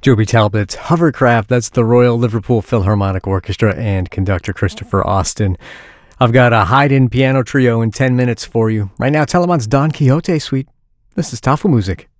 Joby Talbot's Hovercraft, that's the Royal Liverpool Philharmonic Orchestra and conductor Christopher Austin. I've got a Haydn piano trio in 10 minutes for you. Right now, Telemann's Don Quixote suite. This is Tafelmusik.